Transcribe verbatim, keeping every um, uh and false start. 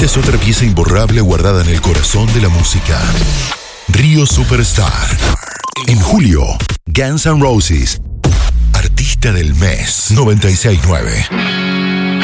Esta es otra pieza imborrable guardada en el corazón de la música. Rio Superstar. En julio, Guns N' Roses. Artista del mes noventa y seis punto nueve.